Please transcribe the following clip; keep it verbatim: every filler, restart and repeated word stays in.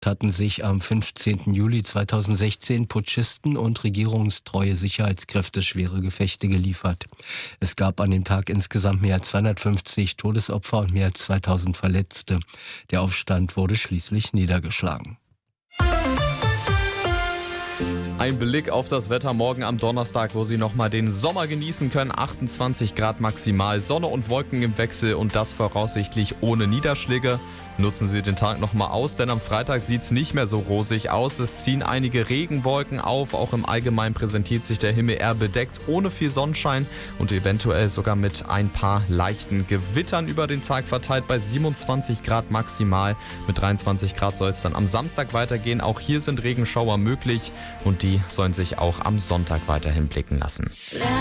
hatten sich am fünfzehnten Juli zweitausendsechzehn Putschisten und regierungstreue Sicherheitskräfte schwere Gefechte geliefert. Es gab an dem Tag insgesamt mehr als zweihundertfünfzig Todesopfer und mehr als zweitausend Verletzte. Der Aufstand wurde schließlich niedergeschlagen. Ein Blick auf das Wetter morgen am Donnerstag, wo Sie nochmal den Sommer genießen können. achtundzwanzig Grad maximal, Sonne und Wolken im Wechsel und das voraussichtlich ohne Niederschläge. Nutzen Sie den Tag nochmal aus, denn am Freitag sieht es nicht mehr so rosig aus. Es ziehen einige Regenwolken auf. Auch im Allgemeinen präsentiert sich der Himmel eher bedeckt, ohne viel Sonnenschein und eventuell sogar mit ein paar leichten Gewittern über den Tag verteilt bei siebenundzwanzig Grad maximal. Mit dreiundzwanzig Grad soll es dann am Samstag weitergehen. Auch hier sind Regenschauer möglich und die sollen sich auch am Sonntag weiterhin blicken lassen.